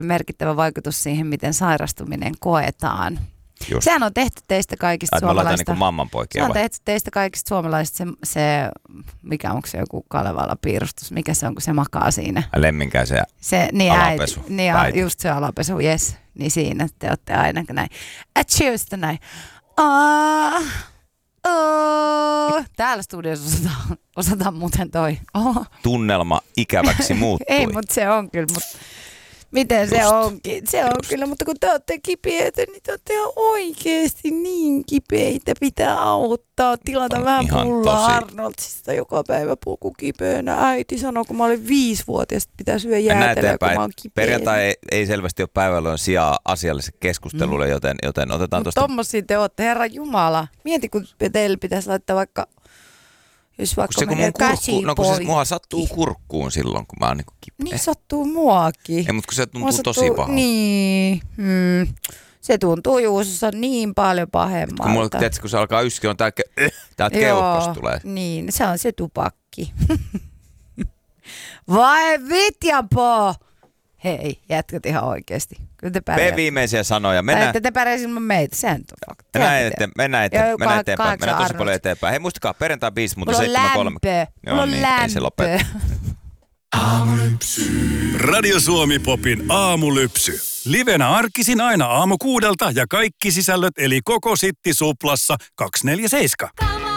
merkittävä vaikutus siihen, miten sairastuminen koetaan. Just. Sehän on tehty teistä kaikista suomalaisista. Niin mammanpoikia. Se on tehty teistä kaikista suomalaisista mikä onko se joku Kalevala piirustus, mikä se on, kun se makaa siinä. Lemminkäisen alapesu. Äiti. Just se alapesu, yes. Niin siinä te olette aina näin. Cheers näin. Täällä studiossa osataan muuten toi. Tunnelma ikäväksi muuttui. Ei, mutta se on kyllä. Miten se onkin? Se on kyllä, mutta kun te olette kipeitä, niin te olette ihan oikeasti niin kipeitä. Pitää auttaa, tilata vähän pullaa Arnoldsista joka päivä puku kipeänä. Äiti sanoi, kun mä olin 5-vuotias, että pitää syödä jäätelöä, kun mä oon kipeä. Perjantai ei selvästi ole päivällä sijaa asialliselle keskustelulle, joten otetaan tuosta. Tommosia te ootte, Herra Jumala. Mieti, kun teille pitäisi laittaa vaikka... Jos vaikka menee käsi pois. Se mua sattuu kurkkuun silloin, kun mä oon niinku kipeä. Niin sattuu muakin. Ei, mutta kun se tuntuu tosi pahalta. Niin. Se tuntuu Juusossa niin paljon pahemmalta. Kun mulla, tiedätkö, kun se alkaa yskiä, on täältä keuhkosta tulee. Niin, se on se tupakki. Vai vitjapo! Hei, jätkät ihan oikeesti. Kyllä te pärjäätte. Viimeisiä sanoja. Te pärjäätte ilman meitä, sehän on fakta. Mennään eteenpäin. Mennään tosi paljon eteenpäin. Hei, muistakaa, perjantai 5, mutta 7.3. Mulla on lämpö. Ei se lopeta. Aamulypsy. Radio Suomi Popin aamulypsy. Livenä arkisin aina aamu 6 ja kaikki sisällöt eli koko Sitti Suplassa 247.